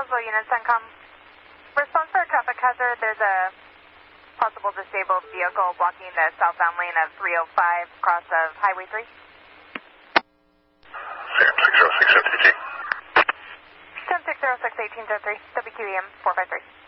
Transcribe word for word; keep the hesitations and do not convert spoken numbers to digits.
Roswell unit, CENTCOM. Response for a traffic hazard. There's a possible disabled vehicle blocking the southbound lane of three oh five across of Highway three. Sam six oh six M T T. Sam six oh six eighteen oh three, W Q E M four five three.